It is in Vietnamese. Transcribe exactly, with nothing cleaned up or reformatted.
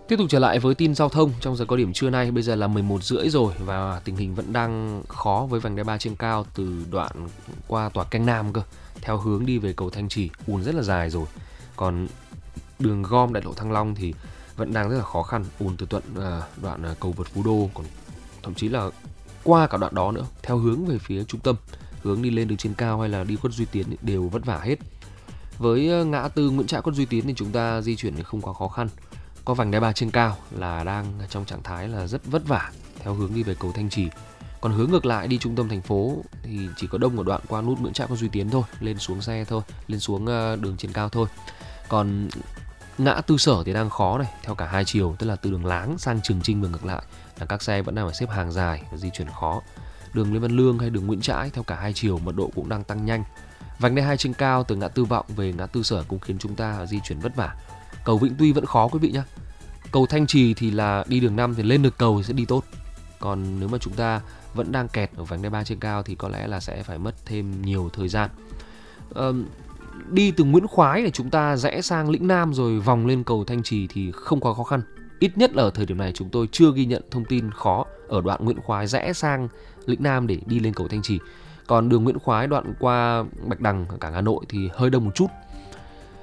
Tiếp tục trở lại với tin giao thông trong giờ cao điểm trưa nay, bây giờ là mười một rưỡi rồi và tình hình vẫn đang khó với vành đai ba trên cao từ đoạn qua tòa Canh Nam cơ, theo hướng đi về cầu Thanh Trì, ùn rất là dài rồi. Còn đường gom đại lộ Thăng Long thì vẫn đang rất là khó khăn, ùn từ tận uh, đoạn uh, cầu vượt Phú Đô, còn thậm chí là qua cả đoạn đó nữa, theo hướng về phía trung tâm, hướng đi lên đường trên cao hay là đi Khuất Duy Tiến đều vất vả hết. Với uh, ngã tư Nguyễn Trãi Khuất Duy Tiến thì chúng ta di chuyển thì không quá khó khăn. Có vành đai ba trên cao là đang trong trạng thái là rất vất vả theo hướng đi về cầu Thanh Trì. Còn hướng ngược lại đi trung tâm thành phố thì chỉ có đông ở đoạn qua nút Nguyễn Trãi Khuất Duy Tiến thôi, lên xuống xe thôi, lên xuống đường trên cao thôi. Còn ngã tư Sở thì đang khó này, theo cả hai chiều, tức là từ đường Láng sang Trường Chinh và ngược lại là các xe vẫn đang phải xếp hàng dài và di chuyển khó. Đường Lê Văn Lương hay đường Nguyễn Trãi theo cả hai chiều mật độ cũng đang tăng nhanh. Vành đai hai trên cao từ ngã tư Vọng về ngã tư Sở cũng khiến chúng ta di chuyển vất vả. Cầu Vĩnh Tuy vẫn khó quý vị nhé. Cầu Thanh Trì thì là đi đường năm thì lên được cầu thì sẽ đi tốt. Còn nếu mà chúng ta vẫn đang kẹt ở vành đai ba trên cao thì có lẽ là sẽ phải mất thêm nhiều thời gian. Ờ, đi từ Nguyễn Khoái để chúng ta rẽ sang Lĩnh Nam rồi vòng lên cầu Thanh Trì thì không quá khó khăn. Ít nhất là ở thời điểm này chúng tôi chưa ghi nhận thông tin khó ở đoạn Nguyễn Khoái rẽ sang Lĩnh Nam để đi lên cầu Thanh Trì. Còn đường Nguyễn Khoái đoạn qua Bạch Đằng, cảng Hà Nội thì hơi đông một chút.